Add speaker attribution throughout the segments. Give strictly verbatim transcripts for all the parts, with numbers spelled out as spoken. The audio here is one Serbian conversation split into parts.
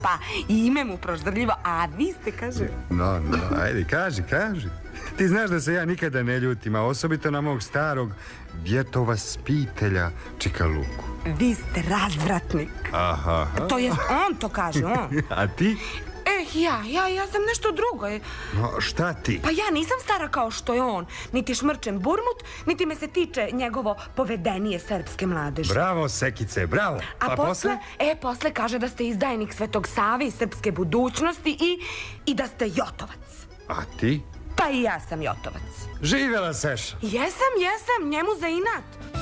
Speaker 1: pa i ime mu proždrljivo, a vi ste, kaže...
Speaker 2: No, no, ajde, kaži, kaži. Ti znaš da se ja nikada ne ljutim, a osobito na mog starog djetovvaspitelja Čika Luku.
Speaker 1: Vi ste razvratnik.
Speaker 2: Aha.
Speaker 1: To jest, on to kaže, on.
Speaker 2: A ti?
Speaker 1: Eh, ja, ja, ja sam nešto drugo.
Speaker 2: No, šta ti?
Speaker 1: Pa ja nisam stara kao što je on. Niti šmrčem burmut, niti me se tiče njegovo povedenije srpske mladeži.
Speaker 2: Bravo, Sekice, bravo.
Speaker 1: A, A posle, posle? E, posle kaže da ste izdajnik Svetog Save i srpske budućnosti i, i da ste Jotovac.
Speaker 2: A ti?
Speaker 1: Pa i ja sam Jotovac.
Speaker 2: Živjela Seša.
Speaker 1: Jesam, jesam, njemu za inat.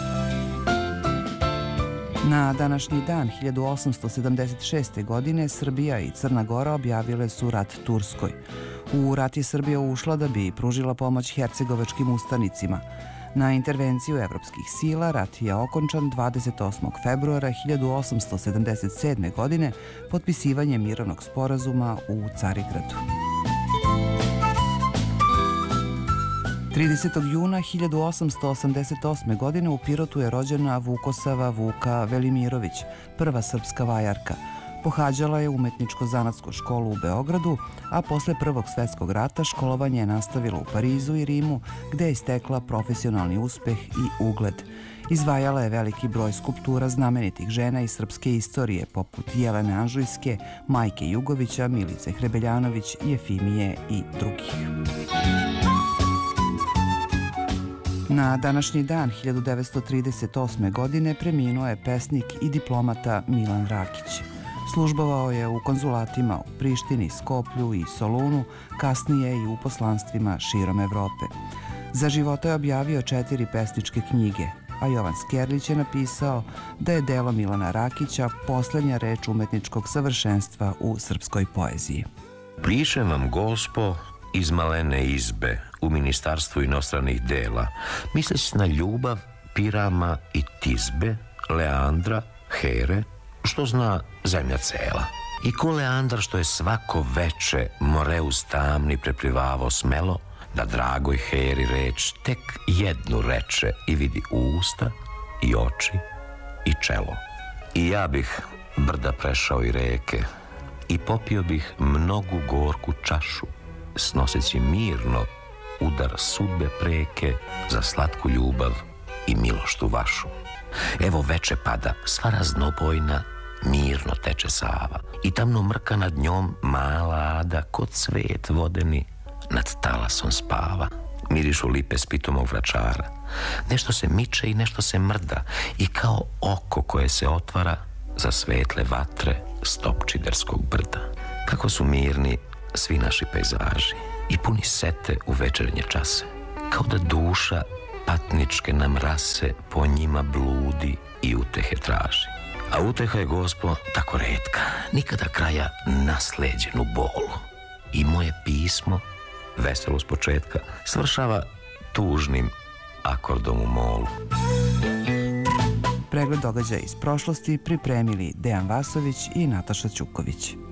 Speaker 3: Na današnji dan hiljadu osamsto sedamdeset šeste. godine Srbija i Crna Gora objavile su rat Turskoj. U rat je Srbija ušla da bi pružila pomoć hercegovačkim ustanicima. Na intervenciju evropskih sila rat je okončan dvadeset osmog februara hiljadu osamsto sedamdeset sedme. godine potpisivanjem mirovnog sporazuma u Carigradu. tridesetog juna hiljadu osamsto osamdeset osme. godine u Pirotu je rođena Vukosava Vuka Velimirović, prva srpska vajarka. Pohađala je umetničko-zanatsku školu u Beogradu, a posle Prvog svetskog rata školovanje je nastavila u Parizu i Rimu, gde je stekla profesionalni uspeh i ugled. Izvajala je veliki broj skulptura znamenitih žena iz srpske istorije, poput Jelene Anžujske, Majke Jugovića, Milice Hrebeljanović, Jefimije i drugih. Na današnji dan hiljadu devetsto trideset osme. godine preminuo je pesnik i diplomata Milan Rakić. Službovao je u konzulatima u Prištini, Skoplju i Solunu, kasnije i u poslanstvima širom Evrope. Za života je objavio četiri pesničke knjige, a Jovan Skerlić je napisao da je delo Milana Rakića poslednja reč umetničkog savršenstva u srpskoj poeziji.
Speaker 4: Pišem vam, gospo, iz malene izbe u Ministarstvu inostranih dela, misleći na ljubav Pirama i Tizbe, Leandra, Here, što zna zemlja cela. I ko Leandar što je svako veče Moreus tamni preplivavao smelo, da dragoj Heri reč tek jednu reče i vidi usta i oči i čelo. I ja bih brda prešao i reke i popio bih mnogu gorku čašu, snoseći mirno udar sudbe preke za slatku ljubav i miloštu vašu. Evo veče pada, sva raznobojna, mirno teče Sava i tamno mrka nad njom mala ada, ko cvet vodeni nad talasom spava. Mirišu lipe s pitomog vračara, nešto se miče i nešto se mrda i kao oko koje se otvara za svetle vatre Stopčiderskog brda. Kako su mirni svi naši pejzaži i puni sete u večernje čase, kao da duša patničke nam rase po njima bludi i utehe traži. A uteha je, gospo, tako retka, nikada kraja nasleđenu bolu. I moje pismo, veselo s početka, svršava tužnim akordom u molu.
Speaker 3: Pregled događaja iz prošlosti pripremili Dejan Vasović i Nataša Ćuković.